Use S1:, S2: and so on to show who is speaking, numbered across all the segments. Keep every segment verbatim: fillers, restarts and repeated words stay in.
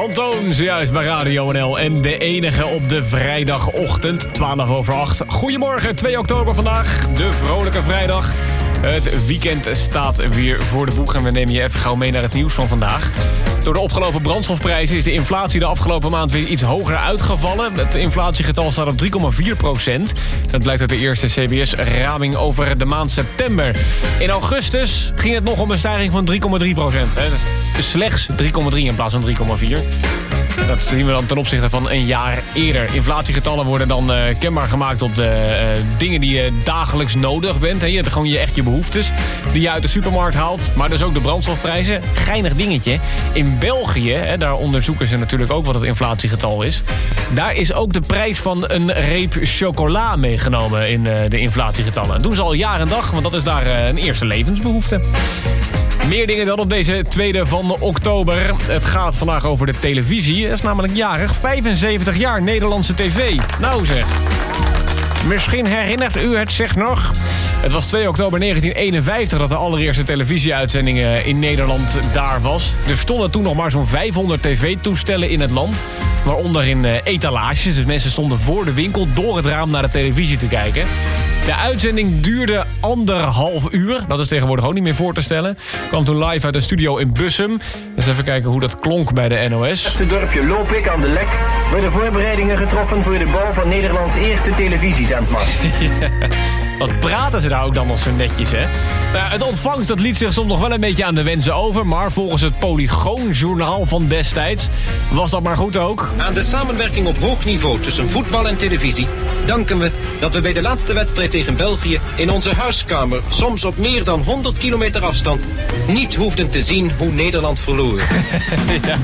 S1: Antoon, zojuist bij Radio N L. En de enige op de vrijdagochtend, twaalf over acht. Goedemorgen, twee oktober vandaag. De vrolijke vrijdag. Het weekend staat weer voor de boeg. En we nemen je even gauw mee naar het nieuws van vandaag. Door de opgelopen brandstofprijzen is de inflatie de afgelopen maand weer iets hoger uitgevallen. Het inflatiegetal staat op drie komma vier procent. Dat blijkt uit de eerste C B S-raming over de maand september. In augustus ging het nog om een stijging van drie komma drie procent. Slechts drie komma drie in plaats van drie komma vier. Dat zien we dan ten opzichte van een jaar eerder. Inflatiegetallen worden dan uh, kenbaar gemaakt op de uh, dingen die je dagelijks nodig bent. Hè. Je hebt gewoon je, echt je behoeftes die je uit de supermarkt haalt. Maar dus ook de brandstofprijzen. Geinig dingetje. In België, hè, daar onderzoeken ze natuurlijk ook wat het inflatiegetal is. Daar is ook de prijs van een reep chocola meegenomen in uh, de inflatiegetallen. Dat doen ze al jaar en dag, want dat is daar uh, een eerste levensbehoefte. Meer dingen dan op deze tweede van oktober. Het gaat vandaag over de televisie. Dat is namelijk jarig. vijfenzeventig jaar Nederlandse tv. Nou zeg. Misschien herinnert u het zich nog. Het was twee oktober negentien eenenvijftig dat de allereerste televisieuitzending in Nederland daar was. Er stonden toen nog maar zo'n vijfhonderd tv-toestellen in het land. Waaronder in etalages. Dus mensen stonden voor de winkel door het raam naar de televisie te kijken. De uitzending duurde anderhalf uur. Dat is tegenwoordig ook niet meer voor te stellen. Kwam toen live uit de studio in Bussum. Dus even kijken hoe dat klonk bij de N O S.
S2: Het dorpje Lopik aan de Lek worden voorbereidingen getroffen voor de bouw van Nederlands eerste televisiezendmast.
S1: Ja, wat praten ze daar ook dan nog zo netjes, hè? Nou, het ontvangst dat liet zich soms nog wel een beetje aan de wensen over. Maar volgens het Polygoon-journaal van destijds was dat maar goed ook.
S3: Aan de samenwerking op hoog niveau tussen voetbal en televisie danken we dat we bij de laatste wedstrijd tegen België in onze huiskamer, soms op meer dan honderd kilometer afstand, niet hoefden te zien hoe Nederland verloor.
S1: Ja.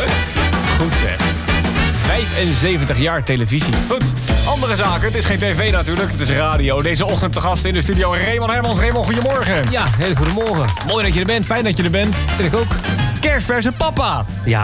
S1: Goed zeg. vijfenzeventig jaar televisie. Goed, andere zaken. Het is geen tv natuurlijk, het is radio. Deze ochtend te gast in de studio Raymond Hermans. Raymond, goedemorgen.
S4: Ja, hele goedemorgen.
S1: Mooi dat je er bent, fijn dat je er bent.
S4: Vind ik ook.
S1: Kerstverse papa.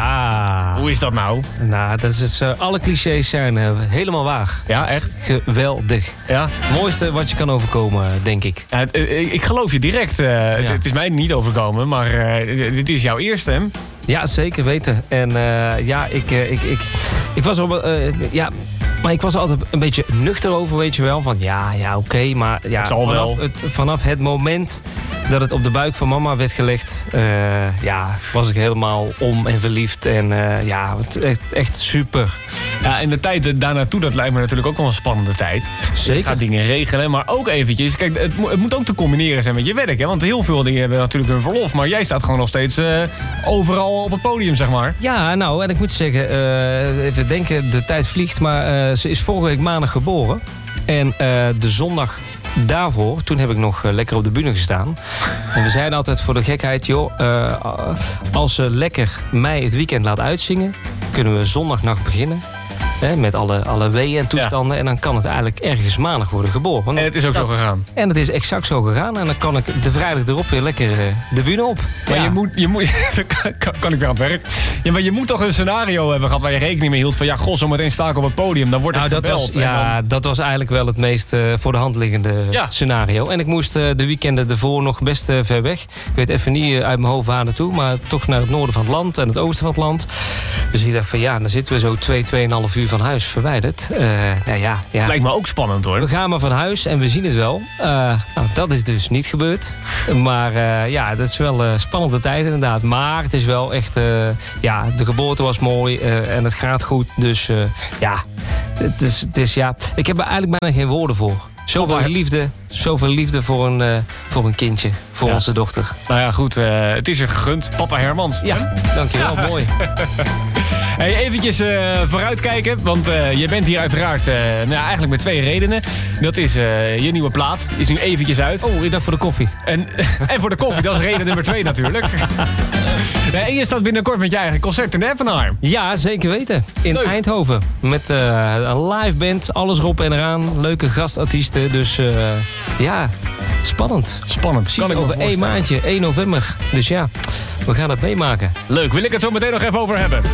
S4: Ja.
S1: Hoe is dat nou?
S4: Nou, dat is het, uh, alle clichés zijn uh, helemaal waar.
S1: Ja, echt?
S4: Geweldig.
S1: Ja?
S4: Het mooiste wat je kan overkomen, denk ik.
S1: Ja, het, uh, ik geloof je direct. Uh, ja. het, het is mij niet overkomen, maar uh, dit is jouw eerste, hè?
S4: Ja, zeker weten. En uh, ja, ik, uh, ik, ik, ik was op... Uh, ja, maar ik was er altijd een beetje nuchter over, weet je wel. Van ja, ja, oké, okay, maar ja,
S1: het zal
S4: vanaf,
S1: wel.
S4: Het, vanaf het moment dat het op de buik van mama werd gelegd, uh, ja, was ik helemaal om en verliefd. En uh, ja, het, echt, echt super.
S1: Ja, en de tijd daarnaartoe, dat lijkt me natuurlijk ook wel een spannende tijd.
S4: Zeker.
S1: Je gaat dingen regelen, maar ook eventjes... Kijk, het, het moet ook te combineren zijn met je werk, hè? Want heel veel dingen hebben natuurlijk hun verlof. Maar jij staat gewoon nog steeds uh, overal op het podium, zeg maar.
S4: Ja, nou, en ik moet zeggen, uh, even denken, de tijd vliegt. Maar uh, ze is vorige week maandag geboren. En uh, de zondag daarvoor, toen heb ik nog uh, lekker op de bühne gestaan. En we zeiden altijd voor de gekheid, joh, uh, als ze lekker mij het weekend laat uitzingen, kunnen we zondagnacht beginnen. Hè, met alle, alle weeën en toestanden. Ja. En dan kan het eigenlijk ergens maandag worden geboren. Want
S1: en het is ook
S4: dat,
S1: zo gegaan.
S4: En het is exact zo gegaan. En dan kan ik de vrijdag erop weer lekker uh, de bühne op.
S1: Maar
S4: ja.
S1: je moet... Je moet kan, kan ik weer aan het werk? Ja, maar je moet toch een scenario hebben gehad waar je rekening mee hield van... ja, god, zo meteen sta ik op het podium. Dan wordt het
S4: nou,
S1: gebeld.
S4: Dat was, ja,
S1: dan...
S4: dat was eigenlijk wel het meest uh, voor de hand liggende ja. scenario. En ik moest uh, de weekenden ervoor nog best uh, ver weg. Ik weet even niet uh, uit mijn hoofd waar naartoe. Maar toch naar het noorden van het land en het oosten van het land. Dus ik dacht van ja, dan zitten we zo twee, tweeënhalf uur van huis verwijderd. Uh, nou ja, ja.
S1: Lijkt me ook spannend hoor.
S4: We gaan maar van huis en we zien het wel. Uh, nou, dat is dus niet gebeurd. Maar uh, ja, dat is wel een spannende tijd inderdaad. Maar het is wel echt... Uh, ja, de geboorte was mooi uh, en het gaat goed. Dus uh, ja, het is, het is, ja, ik heb er eigenlijk bijna geen woorden voor. Zoveel liefde, zoveel liefde voor een, uh, voor een kindje, voor ja. onze dochter.
S1: Nou ja, goed, uh, het is er gegund. Papa Hermans.
S4: Ja, dankjewel, ja. Mooi.
S1: Hey, eventjes uh, vooruitkijken, want uh, je bent hier uiteraard uh, nou, eigenlijk met twee redenen. Dat is uh, je nieuwe plaat, is nu eventjes uit.
S4: Oh, ik dacht voor de koffie.
S1: En, en voor de koffie, dat is reden nummer twee natuurlijk. Nee, en je staat binnenkort met je eigen concert in de Evenaar.
S4: Ja, zeker weten. In Leuk. Eindhoven. Met uh, een live band, alles erop en eraan. Leuke gastartiesten, dus uh, ja, spannend.
S1: Spannend,
S4: kan ik over één maandje, één november. Dus ja, we gaan het meemaken.
S1: Leuk, wil ik het zo meteen nog even over hebben.